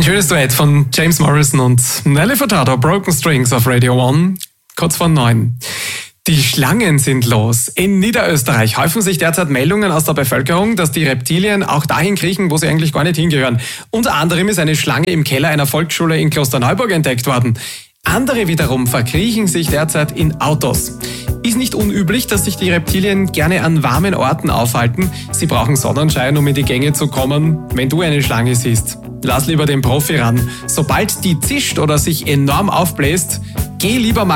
schönes Duett von James Morrison und Nelly Furtado, Broken Strings auf Radio 1, kurz vor 9. Die Schlangen sind los. In Niederösterreich häufen sich derzeit Meldungen aus der Bevölkerung, dass die Reptilien auch dahin kriechen, wo sie eigentlich gar nicht hingehören. Unter anderem ist eine Schlange im Keller einer Volksschule in Klosterneuburg entdeckt worden. Andere wiederum verkriechen sich derzeit in Autos. Ist nicht unüblich, dass sich die Reptilien gerne an warmen Orten aufhalten. Sie brauchen Sonnenschein, um in die Gänge zu kommen. Wenn du eine Schlange siehst, lass lieber den Profi ran. Sobald die zischt oder sich enorm aufbläst, geh lieber mal